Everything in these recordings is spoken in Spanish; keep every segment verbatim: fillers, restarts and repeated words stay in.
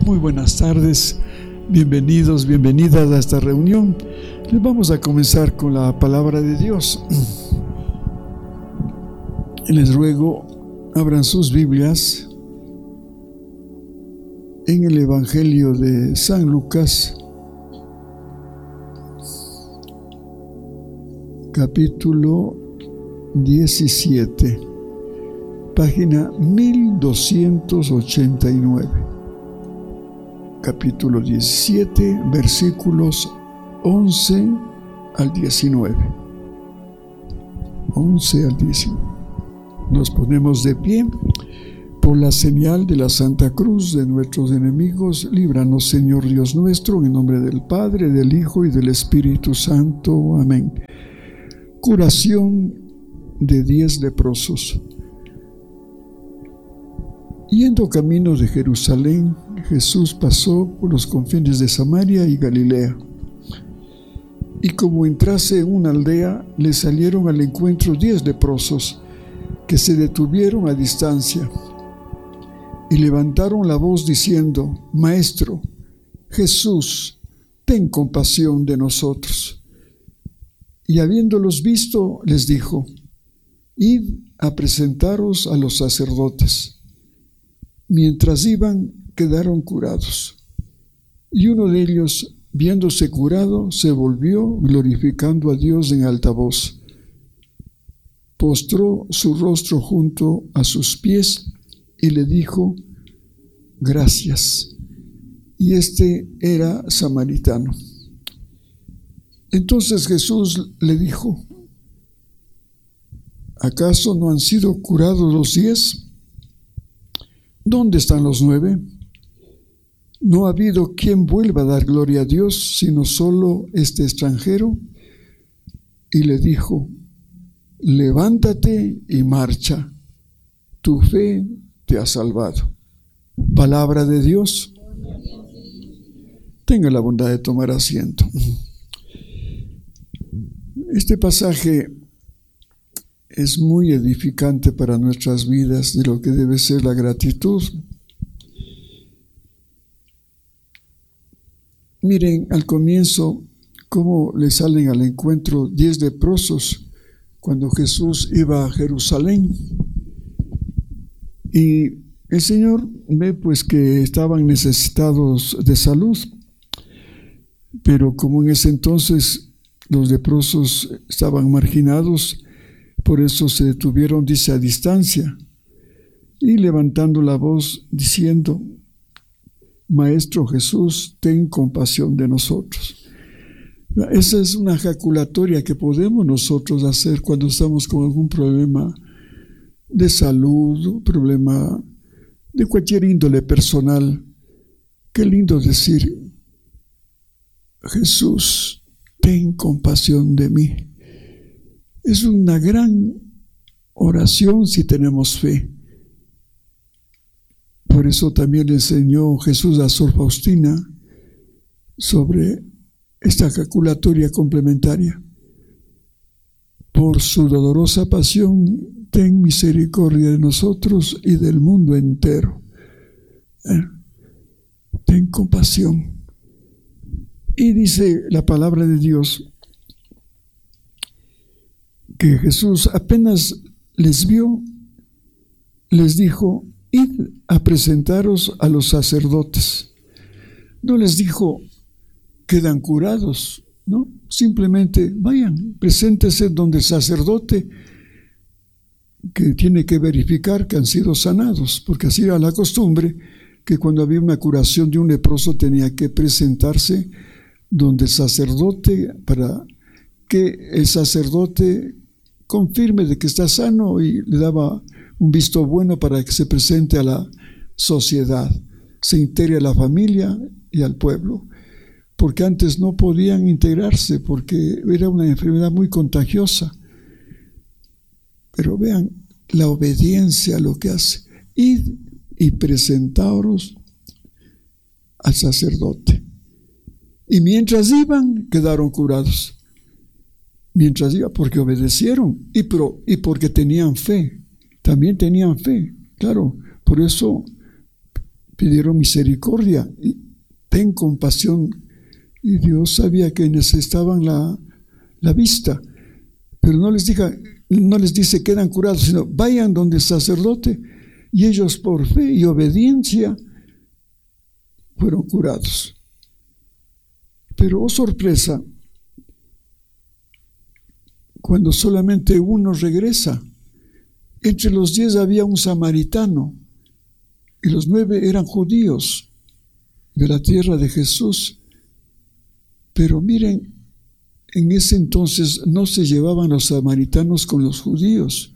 Muy buenas tardes, bienvenidos, bienvenidas a esta reunión. Les vamos a comenzar con la palabra de Dios. Les ruego, abran sus Biblias en el Evangelio de San Lucas, capítulo diecisiete, página mil doscientos ochenta y nueve. Capítulo diecisiete, versículos once al diecinueve. once al diecinueve. Nos ponemos de pie. Por la señal de la Santa Cruz de nuestros enemigos, líbranos, Señor Dios nuestro, en nombre del Padre, del Hijo y del Espíritu Santo. Amén. Curación de diez leprosos. Yendo camino de Jerusalén, Jesús pasó por los confines de Samaria y Galilea. Y como entrase en una aldea, le salieron al encuentro diez leprosos, que se detuvieron a distancia, y levantaron la voz diciendo: Maestro, Jesús, ten compasión de nosotros. Y habiéndolos visto, les dijo: Id a presentaros a los sacerdotes. Mientras iban, quedaron curados. Y uno de ellos, viéndose curado, se volvió glorificando a Dios en alta voz. Postró su rostro junto a sus pies y le dijo: Gracias. Y este era samaritano. Entonces Jesús le dijo: ¿Acaso no han sido curados los diez? ¿Dónde están los nueve? No ha habido quien vuelva a dar gloria a Dios, sino solo este extranjero. Y le dijo: Levántate y marcha, tu fe te ha salvado. Palabra de Dios. Tenga la bondad de tomar asiento. Este pasaje es muy edificante para nuestras vidas, de lo que debe ser la gratitud. Miren al comienzo cómo le salen al encuentro diez leprosos cuando Jesús iba a Jerusalén. Y el Señor ve pues que estaban necesitados de salud, pero como en ese entonces los leprosos estaban marginados, por eso se detuvieron, dice, a distancia, y levantando la voz diciendo: Maestro Jesús, ten compasión de nosotros. Esa es una ejaculatoria que podemos nosotros hacer cuando estamos con algún problema de salud, problema de cualquier índole personal. Qué lindo decir: Jesús, ten compasión de mí. Es una gran oración si tenemos fe. Por eso también le enseñó Jesús a Sor Faustina sobre esta ejaculatoria complementaria. Por su dolorosa pasión, ten misericordia de nosotros y del mundo entero. ¿Eh? Ten compasión. Y dice la palabra de Dios que Jesús apenas les vio, les dijo: Id a presentaros a los sacerdotes. No les dijo: quedan curados, ¿no? Simplemente vayan, preséntese donde el sacerdote, que tiene que verificar que han sido sanados, porque así era la costumbre, que cuando había una curación de un leproso tenía que presentarse donde el sacerdote, para que el sacerdote confirme de que está sano y le daba un visto bueno para que se presente a la sociedad, se integre a la familia y al pueblo, porque antes no podían integrarse porque era una enfermedad muy contagiosa. Pero vean la obediencia a lo que hace: id y presentaros al sacerdote. Y mientras iban, quedaron curados. Mientras iban, porque obedecieron y, pro, y porque tenían fe. También tenían fe, claro. Por eso pidieron misericordia y ten compasión. Y Dios sabía que necesitaban la, la vista, pero no les, diga, no les dice quedan curados, sino vayan donde el sacerdote, y ellos por fe y obediencia fueron curados. Pero oh sorpresa, cuando solamente uno regresa. Entre los diez había un samaritano y los nueve eran judíos de la tierra de Jesús. Pero miren, en ese entonces no se llevaban los samaritanos con los judíos.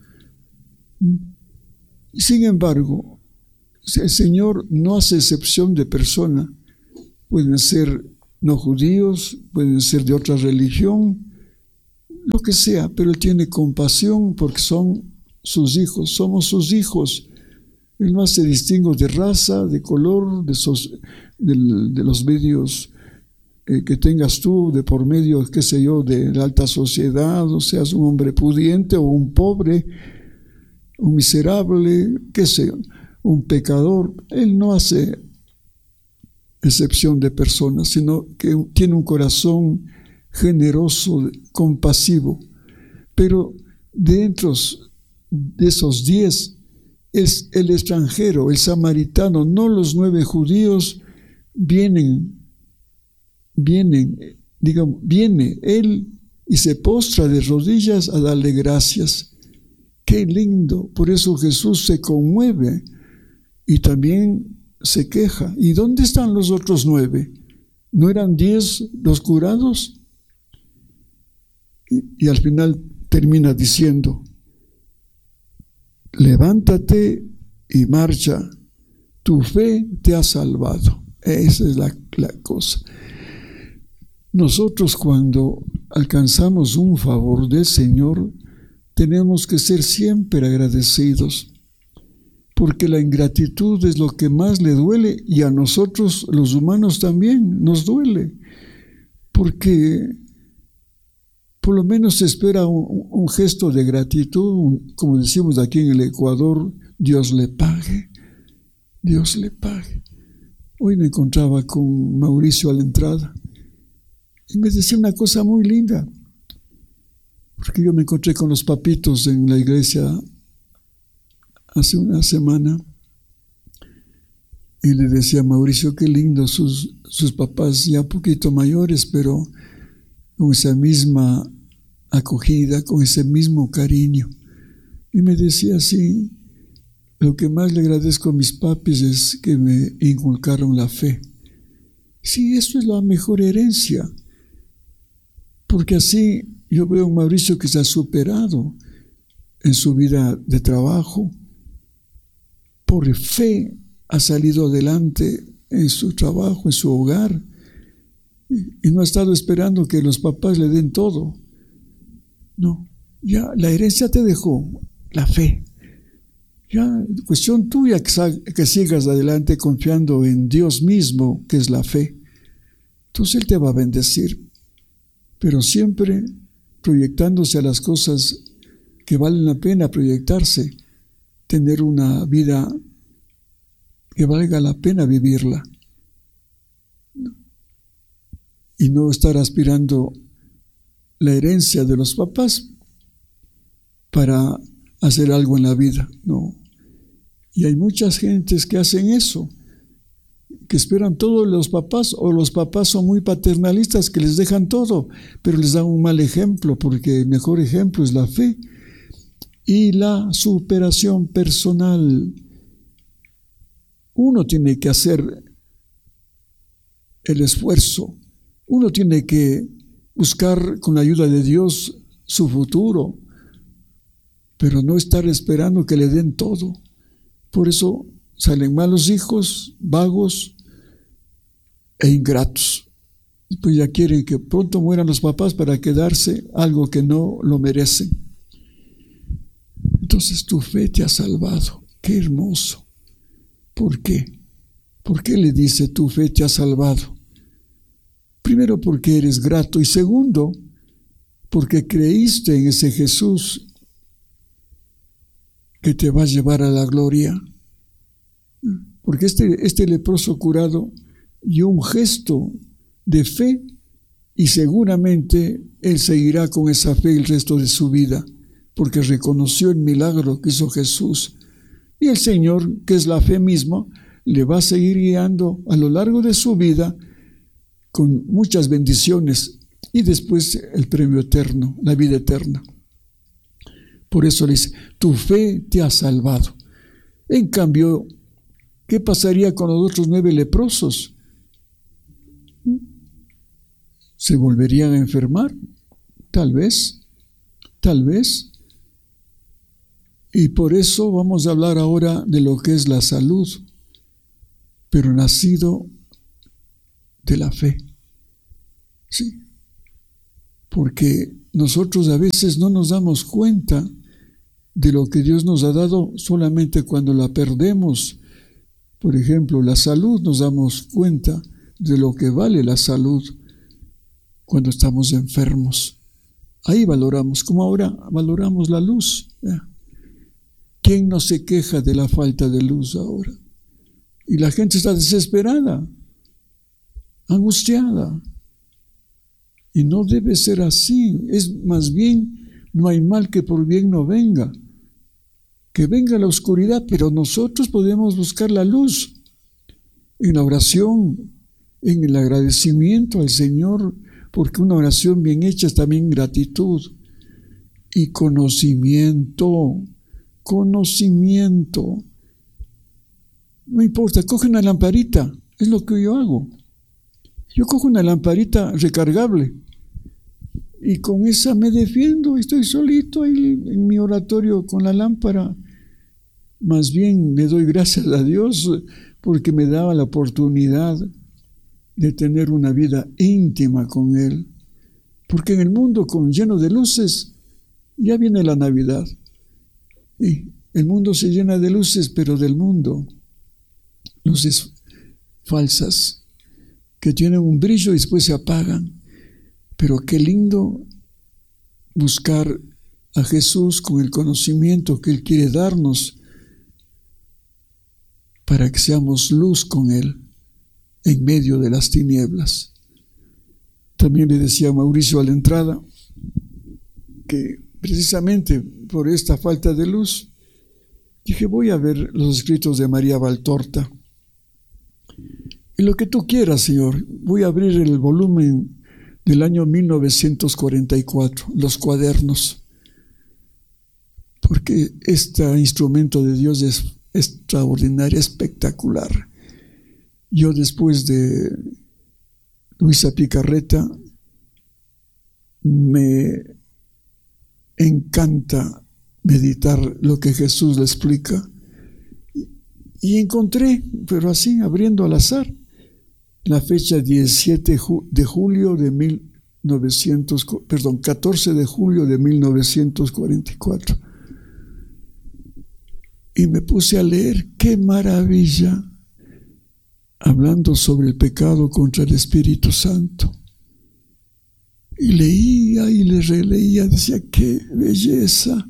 Sin embargo, el Señor no hace excepción de persona. Pueden ser no judíos, pueden ser de otra religión, lo que sea, pero Él tiene compasión porque son sus hijos, somos sus hijos. Él no hace distingo de raza, de color, de, sos, de, de los medios eh, que tengas tú, de por medio, qué sé yo, de la alta sociedad, o seas un hombre pudiente o un pobre, un miserable, qué sé yo, un pecador. Él no hace excepción de personas, sino que tiene un corazón generoso, compasivo. Pero dentro de esos diez es el extranjero, el samaritano, no los nueve judíos, vienen, vienen, digamos, viene él y se postra de rodillas a darle gracias. Qué lindo, por eso Jesús se conmueve y también se queja. ¿Y dónde están los otros nueve? ¿No eran diez los curados? Y, y al final termina diciendo: levántate y marcha, tu fe te ha salvado. Esa es la, la cosa. Nosotros, cuando alcanzamos un favor del Señor, tenemos que ser siempre agradecidos, porque la ingratitud es lo que más le duele, y a nosotros los humanos también nos duele, porque por lo menos se espera un, un gesto de gratitud, un, como decimos aquí en el Ecuador, Dios le pague, Dios le pague. Hoy me encontraba con Mauricio a la entrada y me decía una cosa muy linda, porque yo me encontré con los papitos en la iglesia hace una semana y le decía a Mauricio: qué lindo sus, sus papás ya un poquito mayores, pero con esa misma acogida, con ese mismo cariño. Y me decía así: lo que más le agradezco a mis papis es que me inculcaron la fe. Sí, eso es la mejor herencia, porque así yo veo a un Mauricio que se ha superado en su vida de trabajo. Por fe ha salido adelante en su trabajo, en su hogar, y no ha estado esperando que los papás le den todo. No, ya la herencia te dejó, la fe. Ya, cuestión tuya que, que sigas adelante confiando en Dios mismo, que es la fe. Entonces Él te va a bendecir, pero siempre proyectándose a las cosas que valen la pena proyectarse, tener una vida que valga la pena vivirla, y no estar aspirando la herencia de los papás para hacer algo en la vida. No. Y hay muchas gentes que hacen eso, que esperan todo de los papás, o los papás son muy paternalistas, que les dejan todo, pero les dan un mal ejemplo, porque el mejor ejemplo es la fe y la superación personal. Uno tiene que hacer el esfuerzo, uno tiene que buscar con la ayuda de Dios su futuro, pero no estar esperando que le den todo. Por eso salen malos hijos, vagos e ingratos. Y pues ya quieren que pronto mueran los papás para quedarse algo que no lo merecen. Entonces tu fe te ha salvado. ¡Qué hermoso! ¿Por qué? ¿Por qué le dice tu fe te ha salvado? Primero, porque eres grato, y segundo, porque creíste en ese Jesús que te va a llevar a la gloria. porque este, este leproso curado dio un gesto de fe y seguramente él seguirá con esa fe el resto de su vida, porque reconoció el milagro que hizo Jesús. Y el Señor, que es la fe misma, le va a seguir guiando a lo largo de su vida con muchas bendiciones y después el premio eterno, la vida eterna. Por eso le dice, tu fe te ha salvado. En cambio, ¿qué pasaría con los otros nueve leprosos? ¿Se volverían a enfermar? Tal vez, tal vez. Y por eso vamos a hablar ahora de lo que es la salud, pero nacido de la fe. Sí. Porque nosotros a veces no nos damos cuenta de lo que Dios nos ha dado solamente cuando la perdemos. Por ejemplo, la salud, nos damos cuenta de lo que vale la salud cuando estamos enfermos. Ahí valoramos, como ahora valoramos la luz. ¿Quién no se queja de la falta de luz ahora? Y la gente está desesperada, angustiada. Y no debe ser así. Es más bien, no hay mal que por bien no venga. Que venga la oscuridad, pero nosotros podemos buscar la luz en la oración, en el agradecimiento al Señor, porque una oración bien hecha es también gratitud y conocimiento, conocimiento. No importa, coge una lamparita, es lo que yo hago. Yo cojo una lamparita recargable y con esa me defiendo, estoy solito ahí en mi oratorio con la lámpara. Más bien le doy gracias a Dios porque me daba la oportunidad de tener una vida íntima con Él. Porque en el mundo con lleno de luces, ya viene la Navidad. Y el mundo se llena de luces, pero del mundo. Luces falsas, que tienen un brillo y después se apagan. Pero qué lindo buscar a Jesús con el conocimiento que Él quiere darnos para que seamos luz con Él en medio de las tinieblas. También le decía a Mauricio a la entrada que precisamente por esta falta de luz dije, voy a ver los escritos de María Valtorta. Y lo que tú quieras, Señor, voy a abrir el volumen del año mil novecientos cuarenta y cuatro, los cuadernos, porque este instrumento de Dios es extraordinario, espectacular. Yo después de Luisa Picarreta me encanta meditar lo que Jesús le explica y encontré, pero así abriendo al azar, la fecha diecisiete de julio de mil novecientos, perdón, catorce de julio de mil novecientos cuarenta y cuatro. Y me puse a leer, qué maravilla, hablando sobre el pecado contra el Espíritu Santo. Y leía y le releía, decía, qué belleza.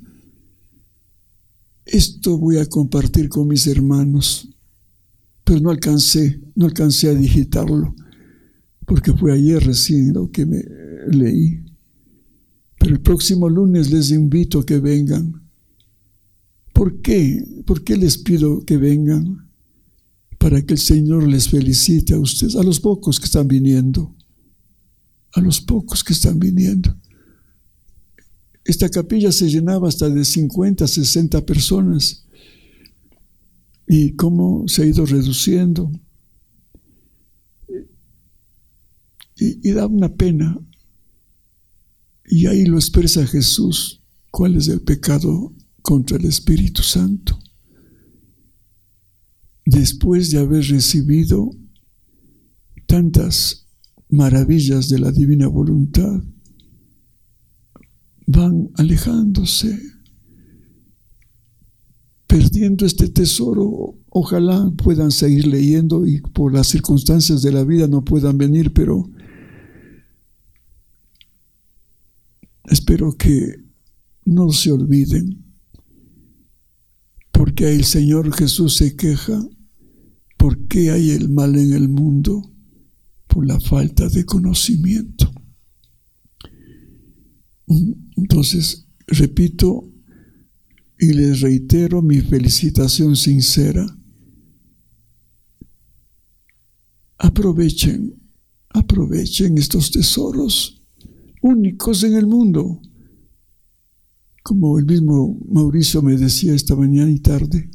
Esto voy a compartir con mis hermanos. Pero no alcancé, no alcancé a digitarlo, porque fue ayer recién lo que me leí. Pero el próximo lunes les invito a que vengan. ¿Por qué? ¿Por qué les pido que vengan? Para que el Señor les felicite a ustedes, a los pocos que están viniendo, a los pocos que están viniendo. Esta capilla se llenaba hasta de cincuenta, sesenta personas. Y cómo se ha ido reduciendo. Y, y da una pena. Y ahí lo expresa Jesús, cuál es el pecado contra el Espíritu Santo. Después de haber recibido tantas maravillas de la divina voluntad, van alejándose, perdiendo este tesoro. Ojalá puedan seguir leyendo y por las circunstancias de la vida no puedan venir, pero espero que no se olviden, porque el Señor Jesús se queja ¿Por qué hay el mal en el mundo? Por la falta de conocimiento. Entonces, repito y les reitero mi felicitación sincera. Aprovechen, aprovechen estos tesoros únicos en el mundo. Como el mismo Mauricio me decía esta mañana y tarde,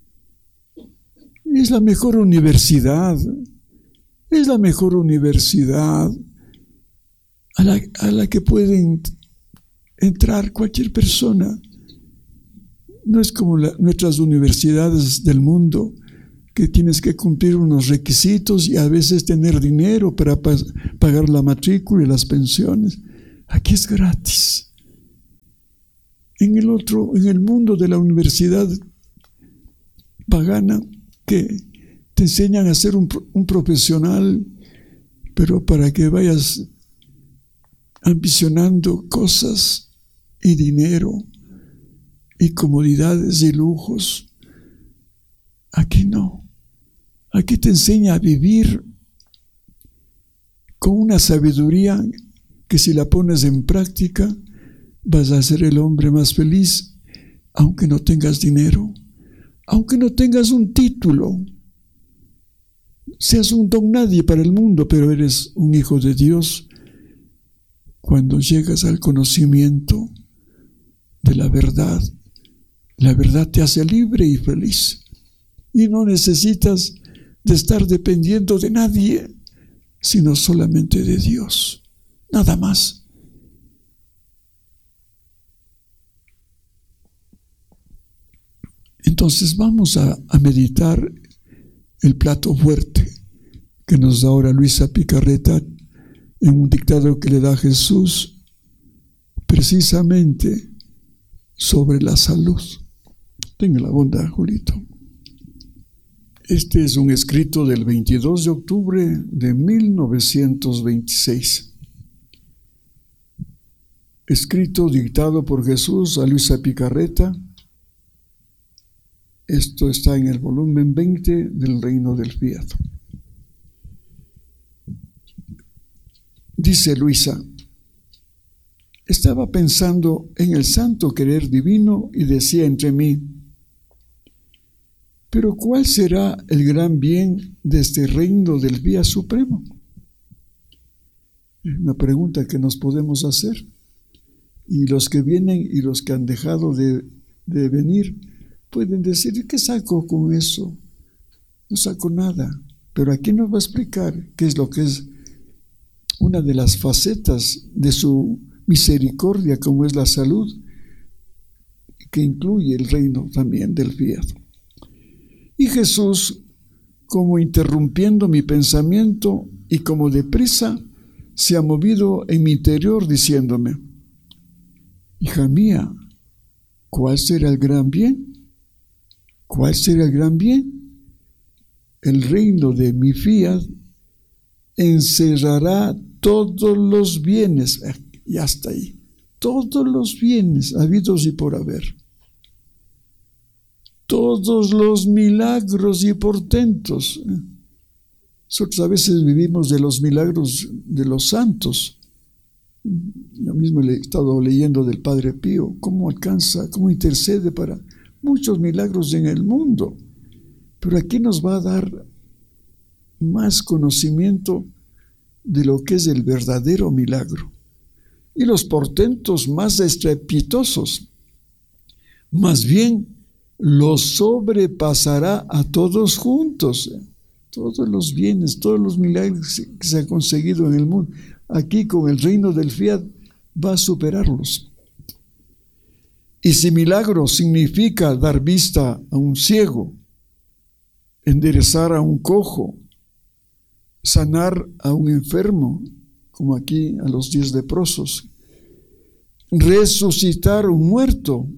es la mejor universidad, es la mejor universidad a la, a la que pueden entrar cualquier persona. No es como la, nuestras universidades del mundo, que tienes que cumplir unos requisitos y a veces tener dinero para pa- pagar la matrícula y las pensiones. Aquí es gratis. En el otro, en el mundo de la universidad pagana, que te enseñan a ser un, un profesional, pero para que vayas ambicionando cosas y dinero y comodidades y lujos. Aquí no. Aquí te enseña a vivir con una sabiduría que si la pones en práctica vas a ser el hombre más feliz, aunque no tengas dinero, aunque no tengas un título, seas un don nadie para el mundo, pero eres un hijo de Dios. Cuando llegas al conocimiento de la verdad, la verdad te hace libre y feliz. Y no necesitas de estar dependiendo de nadie, sino solamente de Dios. Nada más. Entonces vamos a, a meditar el plato fuerte que nos da ahora Luisa Picarreta en un dictado que le da Jesús, precisamente sobre la salud. Tenga la bondad, Julito. Este es un escrito del veintidós de octubre de mil novecientos veintiséis. Escrito, dictado por Jesús a Luisa Picarreta. Esto está en el volumen veinte del Reino del Fiat. Dice Luisa: estaba pensando en el santo querer divino y decía entre mí, pero ¿cuál será el gran bien de este reino del Fiat supremo? Es una pregunta que nos podemos hacer. Y los que vienen y los que han dejado de, de venir pueden decir, ¿qué saco con eso? No saco nada. Pero aquí nos va a explicar qué es lo que es una de las facetas de su misericordia, como es la salud, que incluye el reino también del Fiat. Y Jesús, como interrumpiendo mi pensamiento y como deprisa, se ha movido en mi interior diciéndome, hija mía, ¿cuál será el gran bien? ¿Cuál será el gran bien? El reino de mi Fiat encerrará todos los bienes, y hasta ahí, todos los bienes habidos y por haber, todos los milagros y portentos. Nosotros a veces vivimos de los milagros de los santos. Yo mismo he estado leyendo del Padre Pío, cómo alcanza, cómo intercede para muchos milagros en el mundo. Pero aquí nos va a dar más conocimiento de lo que es el verdadero milagro. Y los portentos más estrepitosos, más bien los sobrepasará a todos juntos. Todos los bienes, todos los milagros que se han conseguido en el mundo, aquí con el reino del Fiat va a superarlos. Y si milagro significa dar vista a un ciego, enderezar a un cojo, sanar a un enfermo, como aquí a los diez leprosos, resucitar a un muerto,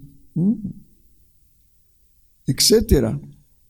etcétera.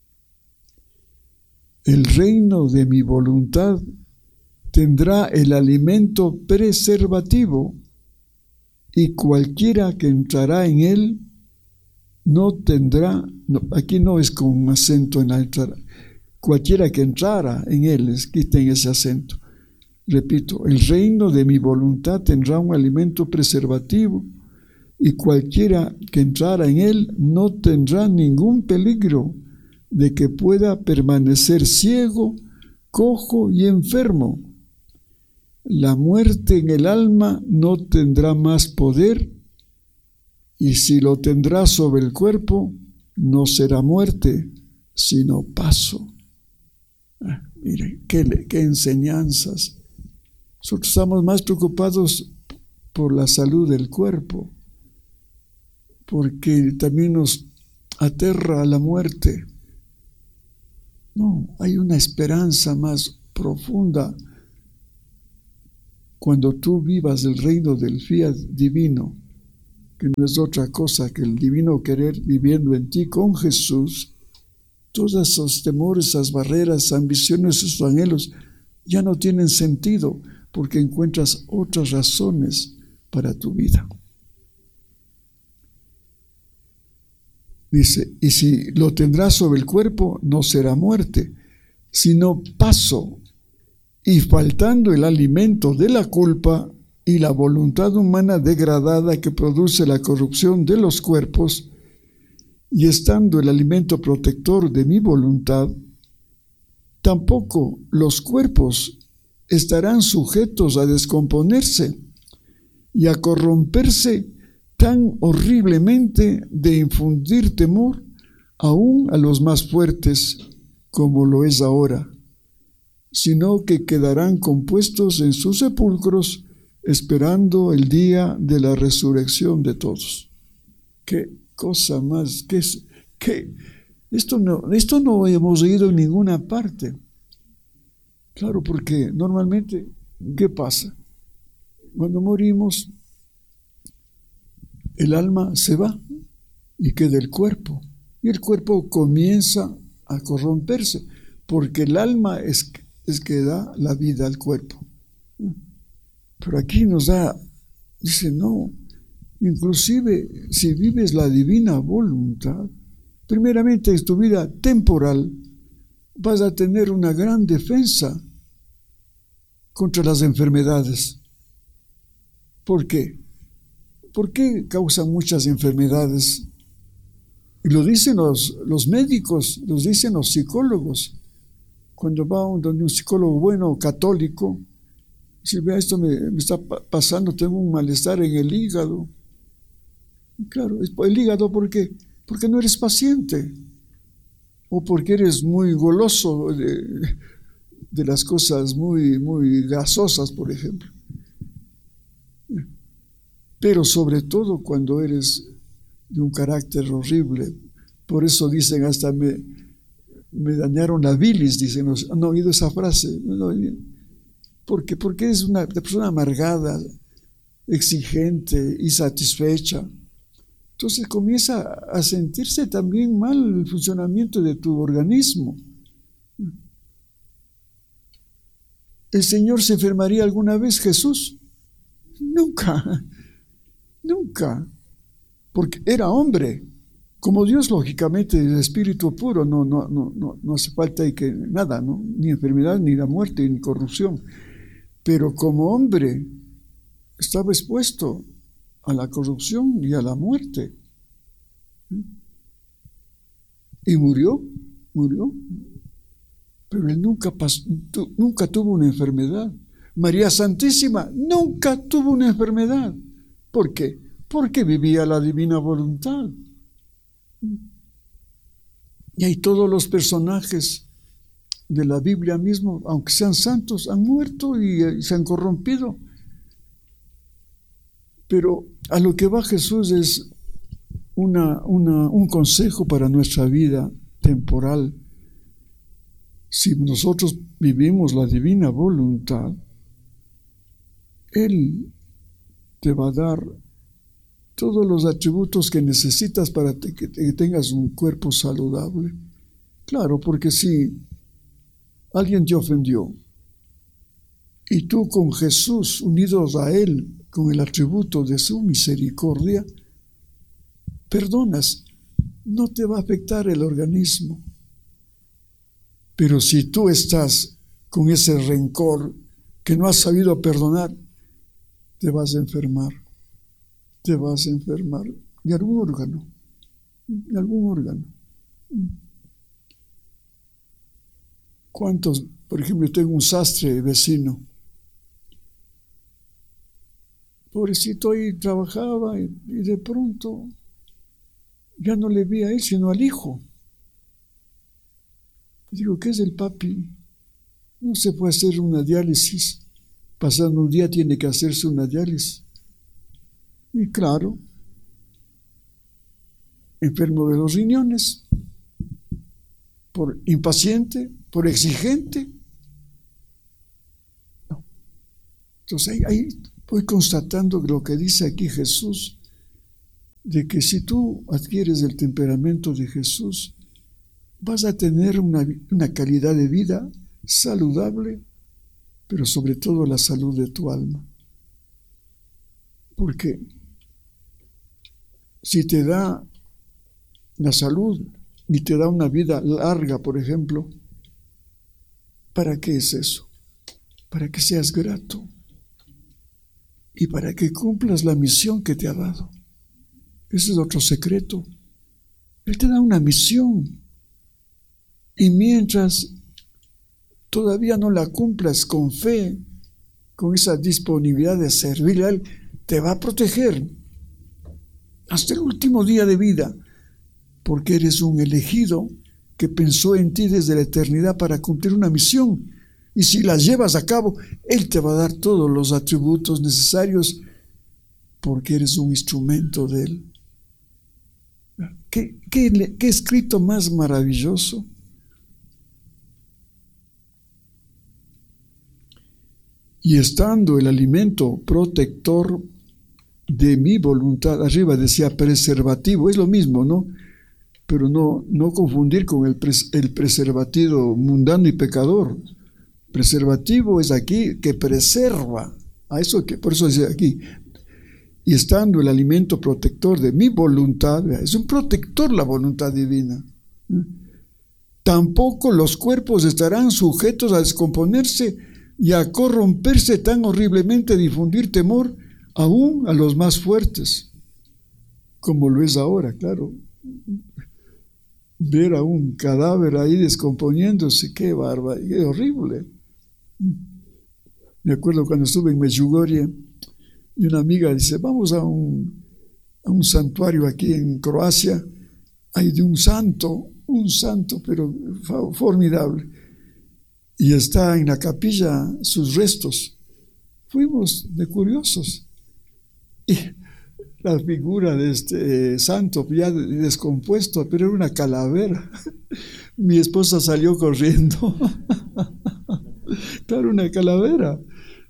El reino de mi voluntad tendrá el alimento preservativo y cualquiera que entrará en él no tendrá, no, aquí no es con un acento en alta, cualquiera que entrara en él, quiten ese acento. Repito, el reino de mi voluntad tendrá un alimento preservativo y cualquiera que entrara en él no tendrá ningún peligro de que pueda permanecer ciego, cojo y enfermo. La muerte en el alma no tendrá más poder, y si lo tendrá sobre el cuerpo, no será muerte, sino paso. Ah, miren, qué, qué enseñanzas. Nosotros estamos más preocupados por la salud del cuerpo, porque también nos aterra la muerte. No, hay una esperanza más profunda cuando tú vivas el reino del fiat divino, que no es otra cosa que el divino querer viviendo en ti con Jesús. Todos esos temores, esas barreras, ambiciones, esos anhelos ya no tienen sentido, porque encuentras otras razones para tu vida. Dice, y si lo tendrás sobre el cuerpo, no será muerte, sino paso, y faltando el alimento de la culpa y la voluntad humana degradada que produce la corrupción de los cuerpos, y estando el alimento protector de mi voluntad, tampoco los cuerpos estarán sujetos a descomponerse y a corromperse tan horriblemente de infundir temor aún a los más fuertes como lo es ahora, sino que quedarán compuestos en sus sepulcros esperando el día de la resurrección de todos. Qué cosa más, qué, qué, esto no, esto no hemos oído en ninguna parte. Claro, porque normalmente, ¿qué pasa? Cuando morimos, el alma se va y queda el cuerpo. Y el cuerpo comienza a corromperse, porque el alma es, es que da la vida al cuerpo. Pero aquí nos da, dice, no, inclusive si vives la divina voluntad, primeramente en tu vida temporal, vas a tener una gran defensa contra las enfermedades. ¿Por qué? ¿Por qué causan muchas enfermedades? Y lo dicen los, los médicos, lo dicen los psicólogos. Cuando va donde un psicólogo bueno, católico, si vea esto me, me está pasando, tengo un malestar en el hígado. Y claro, el hígado, ¿por qué? Porque no eres paciente. O porque eres muy goloso de, de las cosas muy, muy gasosas, por ejemplo. Pero sobre todo cuando eres de un carácter horrible. Por eso dicen, hasta me, me dañaron la bilis, dicen, ¿han oído esa frase? No, ¿por qué? Porque eres una persona amargada, exigente, insatisfecha. Entonces comienza a sentirse también mal el funcionamiento de tu organismo. ¿El Señor se enfermaría alguna vez, Jesús? Nunca, nunca, porque era hombre. Como Dios, lógicamente, el espíritu puro, no, no, no, no, no hace falta y que nada, ¿no? Ni enfermedad, ni la muerte, ni corrupción. Pero como hombre estaba expuesto a la corrupción y a la muerte. Y murió, murió. Pero él nunca, pasó, tu, nunca tuvo una enfermedad. María Santísima nunca tuvo una enfermedad. ¿Por qué? Porque vivía la divina voluntad. Y hay todos los personajes de la Biblia mismo, aunque sean santos, han muerto y, y se han corrompido. Pero a lo que va Jesús es una, una, un consejo para nuestra vida temporal. Si nosotros vivimos la divina voluntad, Él te va a dar todos los atributos que necesitas para te, que tengas un cuerpo saludable. Claro, porque si alguien te ofendió y tú con Jesús unidos a Él, con el atributo de su misericordia, perdonas, no te va a afectar el organismo. Pero si tú estás con ese rencor que no has sabido perdonar, te vas a enfermar, te vas a enfermar de algún órgano, de algún órgano. ¿Cuántos? Por ejemplo, yo tengo un sastre vecino. Pobrecito, ahí trabajaba y, y de pronto ya no le vi a él, sino al hijo. Digo, ¿qué es el papi? No se puede hacer una diálisis. Pasando un día tiene que hacerse una diálisis. Y claro, enfermo de los riñones, por impaciente, por exigente. No. Entonces ahí, ahí voy constatando lo que dice aquí Jesús, de que si tú adquieres el temperamento de Jesús, vas a tener una, una calidad de vida saludable, pero sobre todo la salud de tu alma. Porque si te da la salud y te da una vida larga, por ejemplo, ¿para qué es eso? Para que seas grato y para que cumplas la misión que te ha dado. Ese es otro secreto. Él te da una misión y mientras todavía no la cumplas con fe, con esa disponibilidad de servir a Él, te va a proteger hasta el último día de vida, porque eres un elegido que pensó en ti desde la eternidad para cumplir una misión. Y si la llevas a cabo, Él te va a dar todos los atributos necesarios, porque eres un instrumento de Él. ¿Qué, qué, qué escrito más maravilloso? Y estando el alimento protector de mi voluntad, arriba decía preservativo, es lo mismo, ¿no? Pero no, no confundir con el, pres, el preservativo mundano y pecador. Preservativo es aquí que preserva, a eso que, por eso dice aquí, y estando el alimento protector de mi voluntad, es un protector la voluntad divina. Tampoco los cuerpos estarán sujetos a descomponerse y a corromperse tan horriblemente, difundir temor aún a los más fuertes, como lo es ahora, claro. Ver a un cadáver ahí descomponiéndose, qué bárbaro, qué horrible. Me acuerdo cuando estuve en Medjugorje y una amiga dice, vamos a un, a un santuario aquí en Croacia, hay de un santo, un santo, pero formidable. Y está en la capilla sus restos. Fuimos de curiosos. Y la figura de este santo ya descompuesto, pero era una calavera. Mi esposa salió corriendo. Claro, una calavera.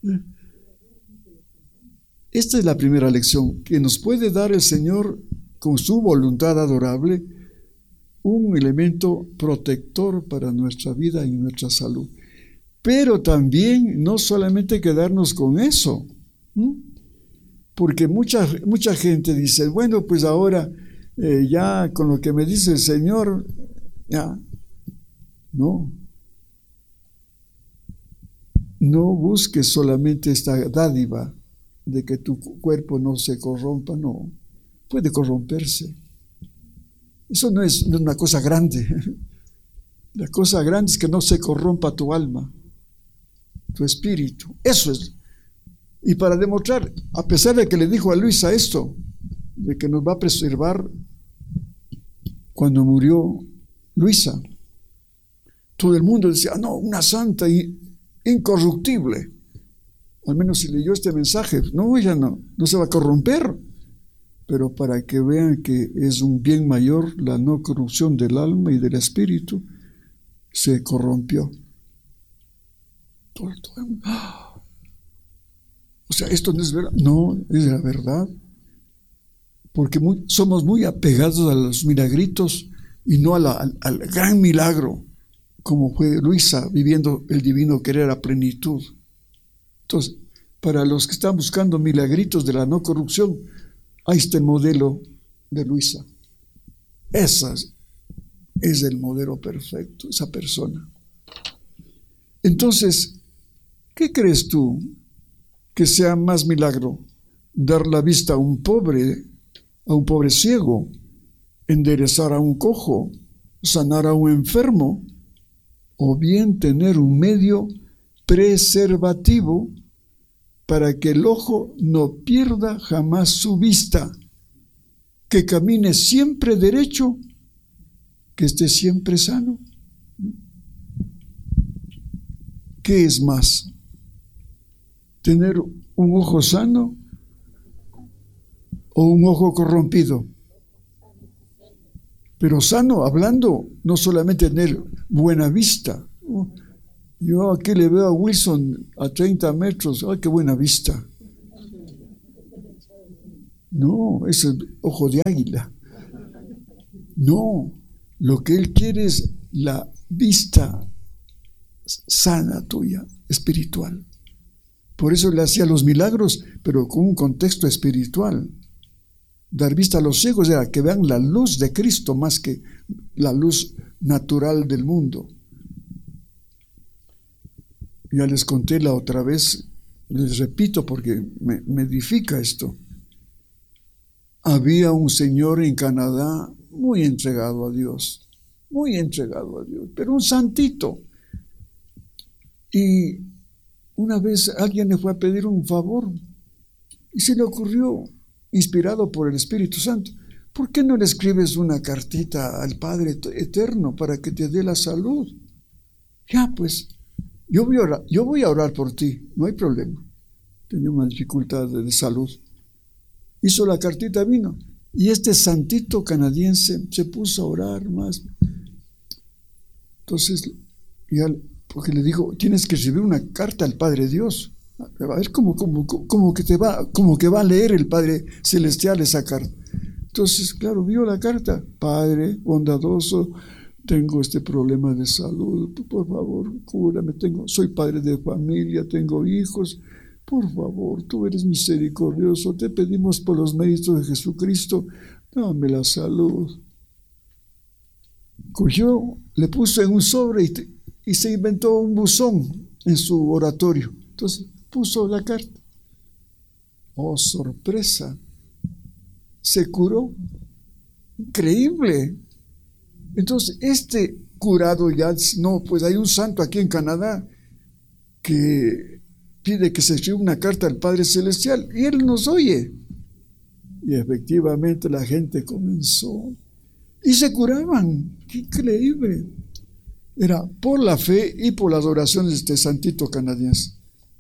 Esta es la primera lección que nos puede dar el Señor con su voluntad adorable, un elemento protector para nuestra vida y nuestra salud. Pero también no solamente quedarnos con eso, ¿m? Porque mucha, mucha gente dice, bueno, pues ahora eh, ya con lo que me dice el Señor, ya, no. No busques solamente esta dádiva de que tu cuerpo no se corrompa, no, puede corromperse. Eso no es una cosa grande. La cosa grande es que no se corrompa tu alma, tu espíritu. Eso es. Y para demostrar, a pesar de que le dijo a Luisa esto, de que nos va a preservar, cuando murió Luisa, todo el mundo decía, ah, no, una santa y incorruptible. Al menos si leyó este mensaje, no, ella no, no se va a corromper. Pero para que vean que es un bien mayor la no corrupción del alma y del espíritu, se corrompió. Todo, todo, ¡ah! O sea, esto no es verdad. No, es la verdad. Porque muy, somos muy apegados a los milagritos y no a la, al, al gran milagro, como fue Luisa viviendo el divino querer a plenitud. Entonces, para los que están buscando milagritos de la no corrupción, hay este modelo de Luisa. Esa es el modelo perfecto, esa persona. Entonces, ¿qué crees tú que sea más milagro? ¿Dar la vista a un pobre, a un pobre ciego, enderezar a un cojo, sanar a un enfermo, o bien tener un medio preservativo para que el ojo no pierda jamás su vista, que camine siempre derecho, que esté siempre sano? ¿Qué es más? ¿Tener un ojo sano o un ojo corrompido? Pero sano, hablando, no solamente tener buena vista. Yo aquí le veo a Wilson a treinta metros, ¡ay, qué buena vista! No, es el ojo de águila. No, lo que él quiere es la vista sana tuya, espiritual. Por eso le hacía los milagros, pero con un contexto espiritual. Dar vista a los ciegos era que vean la luz de Cristo más que la luz natural del mundo. Ya les conté la otra vez, les repito porque me, me edifica esto. Había un señor en Canadá muy entregado a Dios, muy entregado a Dios, pero un santito. Y una vez alguien le fue a pedir un favor y se le ocurrió, inspirado por el Espíritu Santo, ¿por qué no le escribes una cartita al Padre Eterno para que te dé la salud? Ya, pues, yo voy a orar, yo voy a orar por ti, no hay problema. Tenía una dificultad de, de salud. Hizo la cartita, vino, y este santito canadiense se puso a orar más. Entonces, ya, porque le dijo, tienes que escribir una carta al Padre Dios. A ver cómo, cómo, cómo que te va, como que va a leer el Padre Celestial esa carta. Entonces, claro, vio la carta. Padre bondadoso, tengo este problema de salud, por favor, cúrame, tengo, soy padre de familia, tengo hijos, por favor, tú eres misericordioso, te pedimos por los méritos de Jesucristo, dame la salud. Cogió, le puso en un sobre y, te, y se inventó un buzón en su oratorio. Entonces puso la carta. Oh, sorpresa, se curó. Increíble. Entonces, este curado ya, no, pues hay un santo aquí en Canadá que pide que se escriba una carta al Padre Celestial y él nos oye. Y efectivamente la gente comenzó y se curaban. ¡Qué increíble! Era por la fe y por las oraciones de este santito canadiense.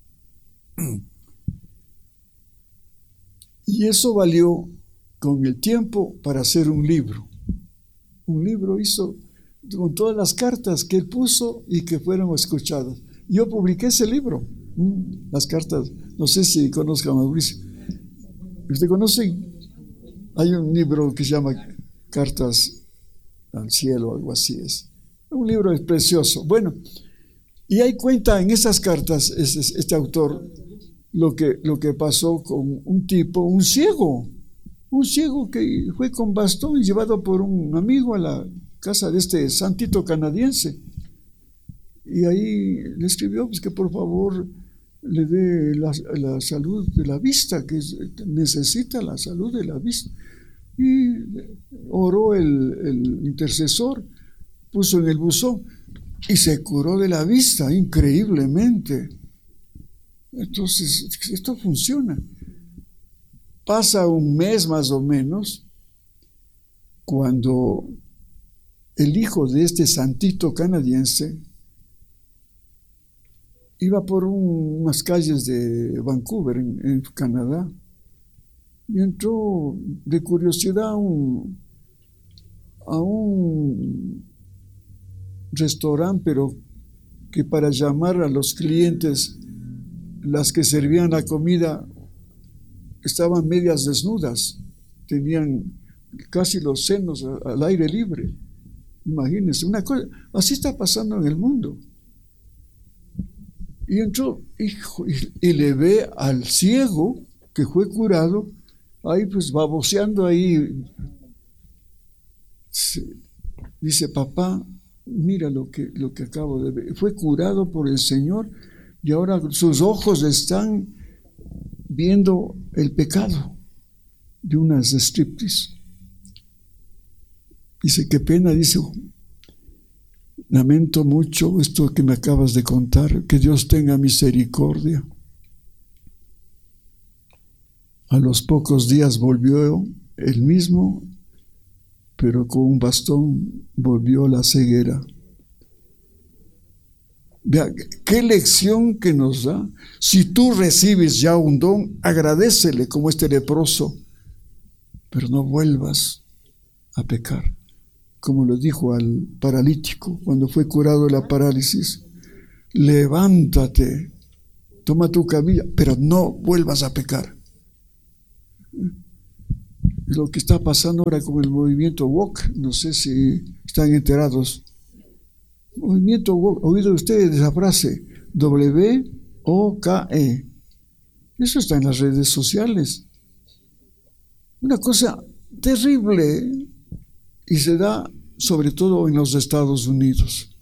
Y eso valió con el tiempo para hacer un libro. Un libro hizo con todas las cartas que él puso y que fueron escuchadas. Yo publiqué ese libro, las cartas, no sé si conozcan a Mauricio. ¿Usted conoce? Hay un libro que se llama Cartas al Cielo, algo así es. Un libro precioso. Bueno, y ahí cuenta en esas cartas este, este autor lo que, lo que pasó con un tipo, un ciego. Un ciego que fue con bastón y llevado por un amigo a la casa de este santito canadiense. Y ahí le escribió pues, que por favor le dé la, la salud de la vista, que necesita la salud de la vista. Y oró el, el intercesor, puso en el buzón y se curó de la vista increíblemente. Entonces, esto funciona. Pasa un mes más o menos cuando el hijo de este santito canadiense iba por un, unas calles de Vancouver, en, en Canadá, y entró de curiosidad a un, a un restaurante, pero que para llamar a los clientes, las que servían la comida, estaban medias desnudas, tenían casi los senos al aire libre. Imagínense, una cosa, así está pasando en el mundo. Y entró, hijo, y, y le ve al ciego que fue curado, ahí pues baboseando ahí. Dice, papá, mira lo que, lo que acabo de ver. Fue curado por el Señor y ahora sus ojos están viendo el pecado de unas striptease. Dice, qué pena, dice, lamento mucho esto que me acabas de contar, que Dios tenga misericordia. A los pocos días volvió el mismo, pero con un bastón volvió la ceguera. Vea, qué lección que nos da. Si tú recibes ya un don, agradécele como este leproso, pero no vuelvas a pecar. Como le dijo al paralítico cuando fue curado de la parálisis, levántate, toma tu camilla, pero no vuelvas a pecar. Lo que está pasando ahora con el movimiento woke, no sé si están enterados. Movimiento woke, ¿oído ustedes esa frase? W O K E. Eso está en las redes sociales. Una cosa terrible, y se da sobre todo en los Estados Unidos.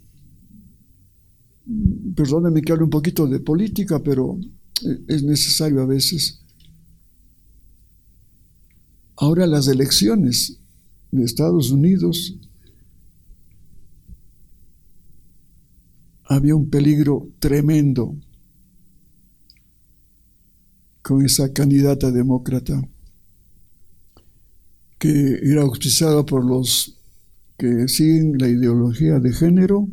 Perdónenme que hable un poquito de política, pero es necesario a veces. Ahora las elecciones de Estados Unidos, había un peligro tremendo con esa candidata demócrata que era auspiciada por los que siguen la ideología de género,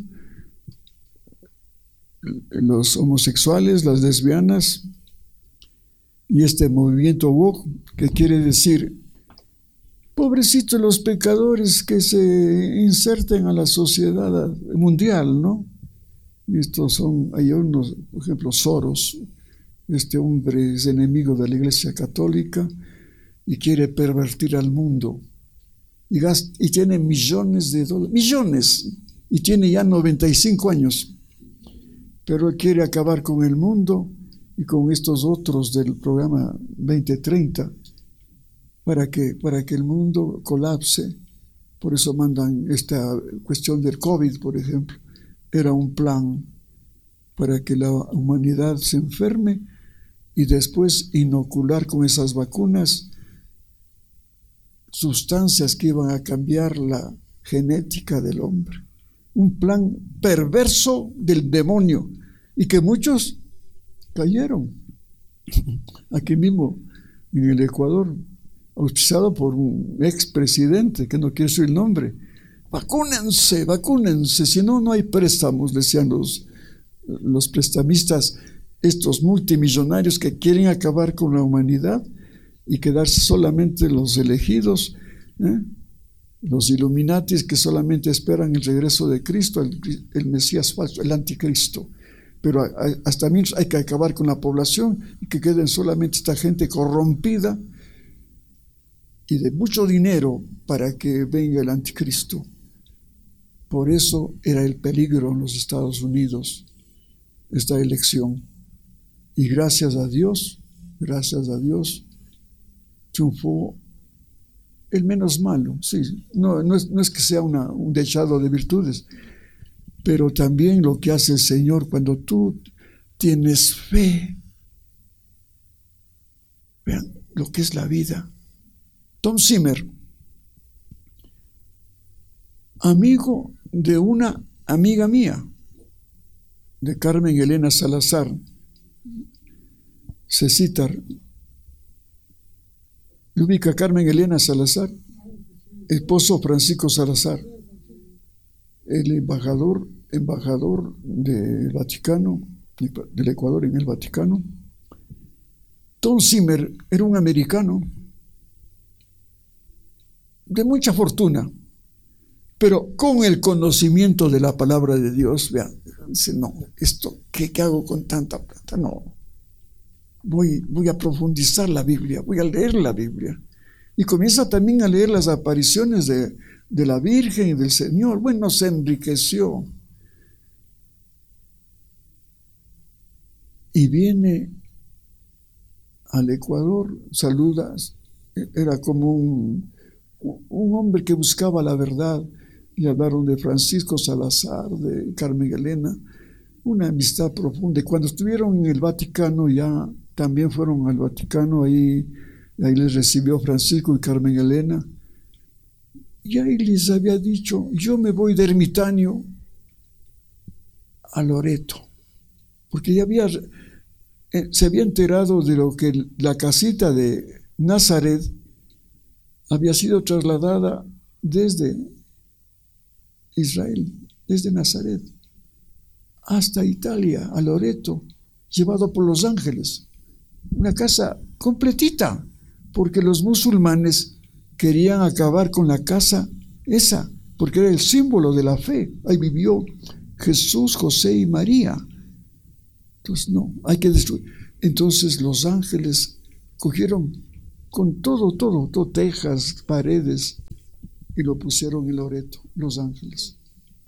los homosexuales, las lesbianas y este movimiento woke, que quiere decir, pobrecitos los pecadores que se inserten a la sociedad mundial, ¿no? Y estos son, hay unos, por ejemplo, Soros, este hombre es enemigo de la Iglesia Católica y quiere pervertir al mundo. Y, gasta, y tiene millones de dólares, millones, y tiene ya noventa y cinco años, pero él quiere acabar con el mundo y con estos otros del programa veinte treinta para que, para que el mundo colapse. Por eso mandan esta cuestión del COVID, por ejemplo. Era un plan para que la humanidad se enferme y después inocular con esas vacunas sustancias que iban a cambiar la genética del hombre. Un plan perverso del demonio y que muchos cayeron. Aquí mismo en el Ecuador, auspiciado por un expresidente que no quiero decir el nombre. Vacúnense, vacúnense, si no, no hay préstamos, decían los, los prestamistas, estos multimillonarios que quieren acabar con la humanidad y quedarse solamente los elegidos, ¿eh? Los Illuminatis que solamente esperan el regreso de Cristo, el, el Mesías falso, el anticristo. Pero a, a, hasta mientras hay que acabar con la población y que queden solamente esta gente corrompida y de mucho dinero para que venga el anticristo. Por eso era el peligro en los Estados Unidos, esta elección. Y gracias a Dios, gracias a Dios, triunfó el menos malo. Sí, no, no, es, no es que sea una, un dechado de virtudes, pero también lo que hace el Señor cuando tú tienes fe. Vean lo que es la vida. Tom Zimmer, amigo de una amiga mía, de Carmen Elena Salazar, Cecitar. ¿Le ubica Carmen Elena Salazar? Esposo Francisco Salazar, el embajador, embajador del Vaticano, del Ecuador en el Vaticano. Tom Zimmer era un americano de mucha fortuna, pero con el conocimiento de la palabra de Dios. Vean, dice, no, esto, ¿qué, qué hago con tanta plata? No, voy, voy a profundizar la Biblia, voy a leer la Biblia. Y comienza también a leer las apariciones de, de la Virgen y del Señor. Bueno, se enriqueció. Y viene al Ecuador, saluda, era como un, un hombre que buscaba la verdad, y hablaron de Francisco Salazar, de Carmen Elena, una amistad profunda. Y cuando estuvieron en el Vaticano, ya también fueron al Vaticano, ahí, ahí les recibió Francisco y Carmen Elena, y ahí les había dicho: yo me voy de ermitaño a Loreto, porque ya había, eh, se había enterado de lo que la casita de Nazaret había sido trasladada desde Israel, desde Nazaret hasta Italia, a Loreto, llevado por los ángeles. Una casa completita, porque los musulmanes querían acabar con la casa esa, porque era el símbolo de la fe. Ahí vivió Jesús, José y María. Entonces no, hay que destruir. Entonces los ángeles cogieron con todo, todo, todo, tejas, paredes, y lo pusieron en Loreto, los ángeles.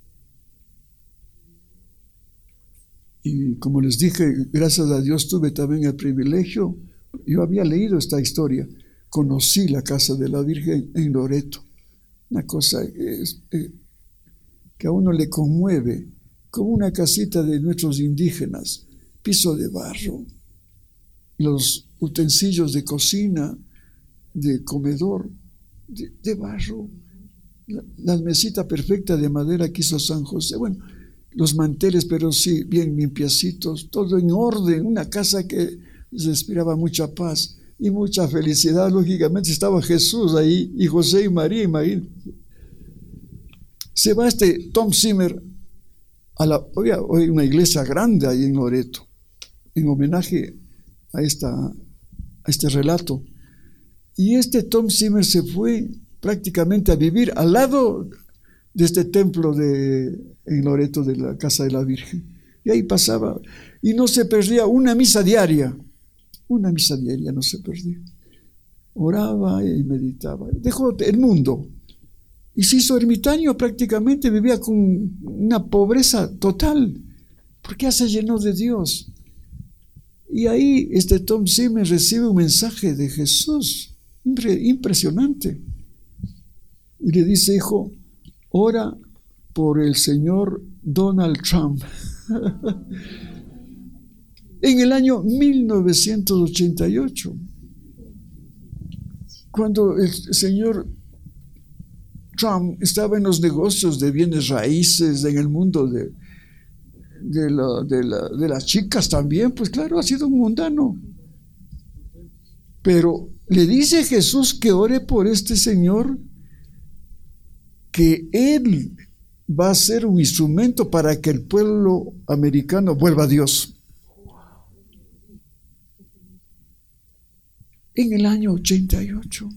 Y como les dije, gracias a Dios tuve también el privilegio, yo había leído esta historia, conocí la casa de la Virgen en Loreto, una cosa es, eh, que a uno le conmueve, como una casita de nuestros indígenas, piso de barro, los utensilios de cocina, de comedor, de, de barro, la, la mesita perfecta de madera que hizo San José, bueno, los manteles, pero sí, bien limpiecitos, todo en orden, una casa que respiraba mucha paz y mucha felicidad. Lógicamente estaba Jesús ahí y José y María, imagínate. Se va este Tom Zimmer a la, hoy hay una iglesia grande ahí en Loreto, en homenaje a, esta, a este relato. Y este Tom Zimmer se fue prácticamente a vivir al lado de este templo de, en Loreto, de la Casa de la Virgen. Y ahí pasaba, y no se perdía una misa diaria, una misa diaria no se perdía. Oraba y meditaba. Dejó el mundo y se hizo ermitaño, prácticamente vivía con una pobreza total, porque ya se llenó de Dios. Y ahí este Tom Zimmer recibe un mensaje de Jesús, impresionante. Y le dice: hijo, ora por el señor Donald Trump. En el año mil novecientos ochenta y ocho, cuando el señor Trump estaba en los negocios de bienes raíces, en el mundo de, de, la, de, la, de las chicas también, pues claro, ha sido un mundano. Pero le dice Jesús que ore por este señor, que él va a ser un instrumento para que el pueblo americano vuelva a Dios. En el año ochenta y ocho.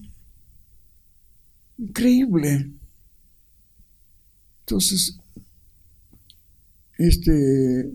Increíble. Entonces, este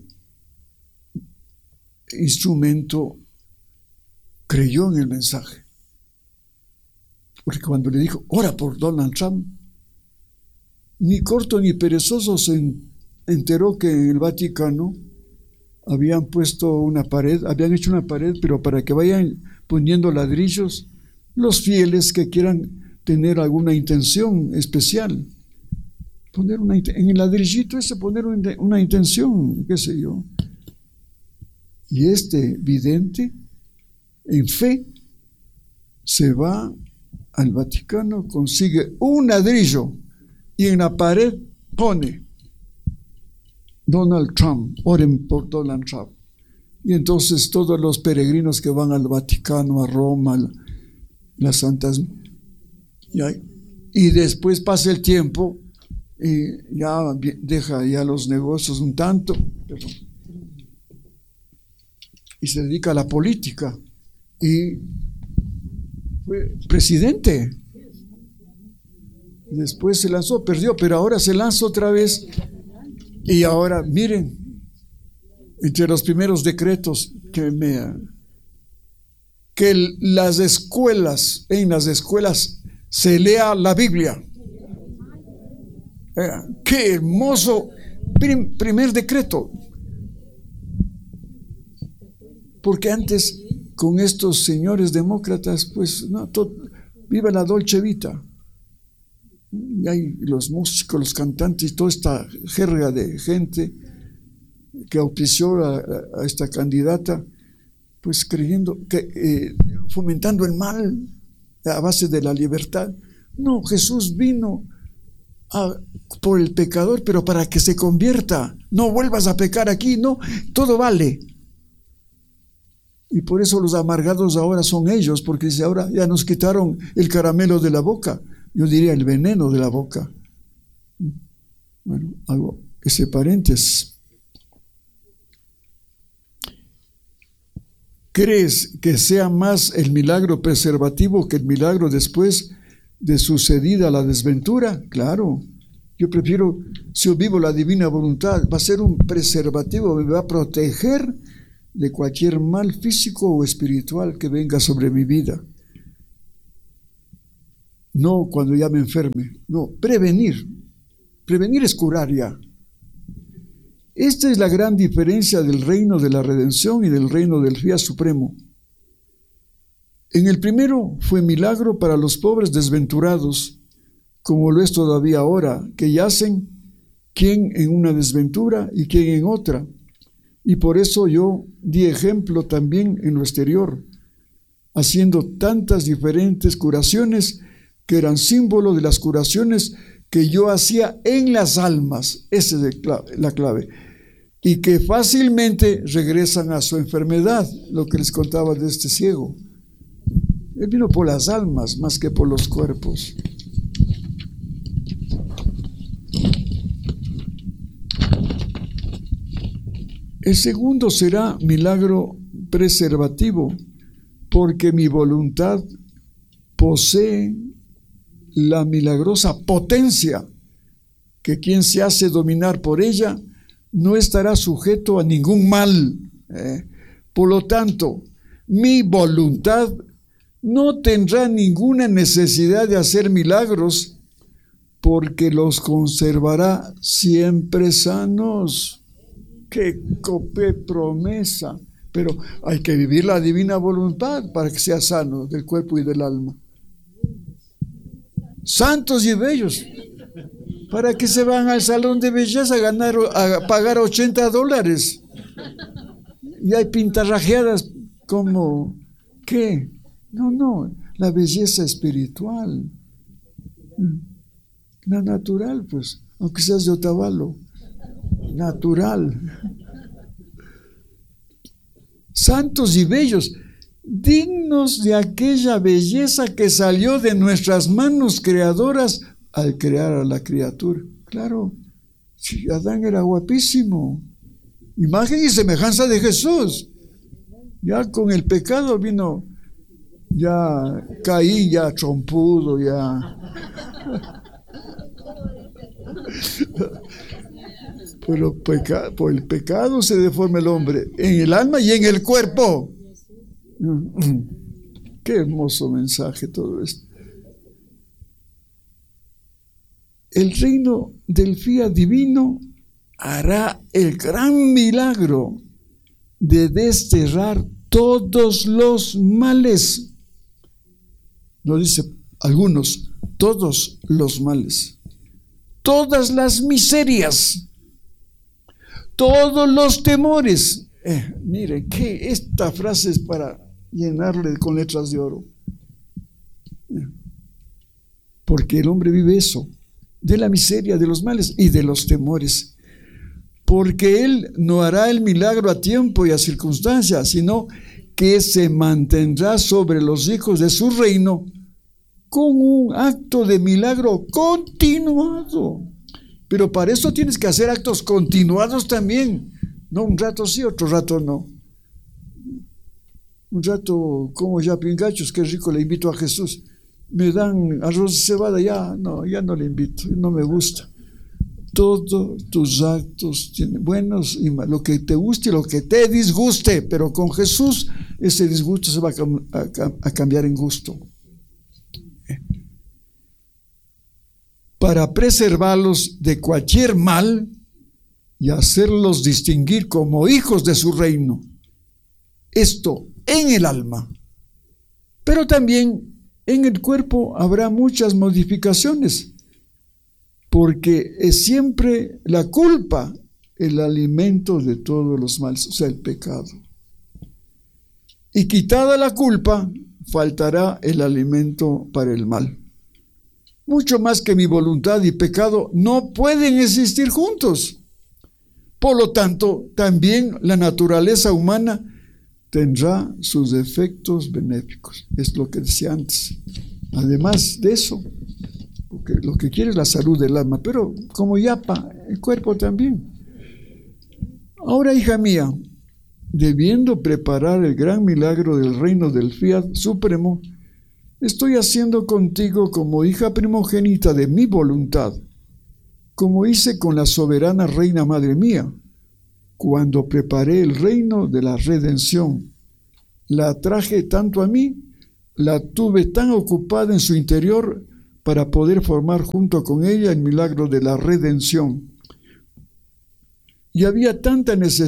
instrumento creyó en el mensaje. Porque cuando le dijo: ora por Donald Trump, ni corto ni perezoso se enteró que en el Vaticano habían puesto una pared, habían hecho una pared, pero para que vayan poniendo ladrillos los fieles que quieran tener alguna intención especial. Poner una, en el ladrillito ese poner una intención, qué sé yo. Y este vidente, en fe, se va al Vaticano, consigue un ladrillo y en la pared pone: Donald Trump, oren por Donald Trump. Y entonces todos los peregrinos que van al Vaticano, a Roma, las santas, y, hay, y después pasa el tiempo y ya deja ya los negocios un tanto, perdón, y se dedica a la política y fue presidente. Después se lanzó, perdió, pero ahora se lanza otra vez. Y ahora, miren, entre los primeros decretos que me... que las escuelas, en las escuelas se lea la Biblia. Eh, ¡Qué hermoso prim, primer decreto! Porque antes, con estos señores demócratas, pues, no, todo, viva la Dolce Vita. y hay los músicos, los cantantes y toda esta jerga de gente que auspició a, a esta candidata, pues creyendo que eh, fomentando el mal a base de la libertad. No, Jesús vino a, por el pecador, pero para que se convierta. No vuelvas a pecar aquí, no, todo vale. Y por eso los amargados ahora son ellos, porque dice, ahora ya nos quitaron el caramelo de la boca, yo diría el veneno de la boca. Bueno, hago ese paréntesis. ¿Crees que sea más el milagro preservativo que el milagro después de sucedida la desventura? Claro, yo prefiero, si yo vivo la divina voluntad, va a ser un preservativo, me va a proteger de cualquier mal físico o espiritual que venga sobre mi vida. No cuando ya me enferme, no, prevenir. Prevenir es curar ya. Esta es la gran diferencia del reino de la redención y del reino del Fiat Supremo. En el primero fue milagro para los pobres desventurados, como lo es todavía ahora, que yacen quien en una desventura y quien en otra. Y por eso yo di ejemplo también en lo exterior, haciendo tantas diferentes curaciones que eran símbolo de las curaciones que yo hacía en las almas. Esa es la clave. Y que fácilmente regresan a su enfermedad, lo que les contaba de este ciego. Él vino por las almas más que por los cuerpos. El segundo será milagro preservativo, porque mi voluntad posee la milagrosa potencia que quien se hace dominar por ella no estará sujeto a ningún mal. ¿eh? Por lo tanto, mi voluntad no tendrá ninguna necesidad de hacer milagros, porque los conservará siempre sanos. ¡Qué copé promesa! Pero hay que vivir la divina voluntad para que sea sano del cuerpo y del alma. Santos y bellos. ¿Para qué se van al salón de belleza a ganar, a pagar ochenta dólares? Y hay pintarrajeadas como, ¿qué? No, no, la belleza espiritual. La natural, pues, aunque seas de Otavalo. Natural. Santos y bellos, dignos de aquella belleza que salió de nuestras manos creadoras al crear a la criatura. Claro, si Adán era guapísimo, imagen y semejanza de Jesús. Ya con el pecado vino, ya caí, ya trompudo, ya. Pero peca, por el pecado se deforma el hombre, en el alma y en el cuerpo. Qué hermoso mensaje todo esto. El reino del Fiat divino hará el gran milagro de desterrar todos los males. No dice algunos, todos los males, todas las miserias, todos los temores. Eh, mire, que esta frase es para llenarle con letras de oro. Eh, porque el hombre vive eso, de la miseria, de los males y de los temores. Porque Él no hará el milagro a tiempo y a circunstancia, sino que se mantendrá sobre los hijos de su reino con un acto de milagro continuado. Pero para eso tienes que hacer actos continuados también. No un rato sí, otro rato no. Un rato como ya pingachos, qué rico, le invito a Jesús. Me dan arroz de cebada, ya no, ya no le invito, no me gusta. Todos tus actos tienen buenos y malos, lo que te guste y lo que te disguste, pero con Jesús ese disgusto se va a, cam- a, a cambiar en gusto. Para preservarlos de cualquier mal y hacerlos distinguir como hijos de su reino. Esto en el alma. Pero también en el cuerpo habrá muchas modificaciones, porque es siempre la culpa el alimento de todos los males, o sea, el pecado. Y quitada la culpa, faltará el alimento para el mal. Mucho más que mi voluntad y pecado no pueden existir juntos. Por lo tanto, también la naturaleza humana tendrá sus efectos benéficos. Es lo que decía antes. Además de eso, porque lo que quiere es la salud del alma, pero como yapa, el cuerpo también. Ahora, hija mía, debiendo preparar el gran milagro del reino del Fiat Supremo, estoy haciendo contigo como hija primogénita de mi voluntad, como hice con la soberana reina madre mía, cuando preparé el reino de la redención. La traje tanto a mí, la tuve tan ocupada en su interior para poder formar junto con ella el milagro de la redención. Y había tanta necesidad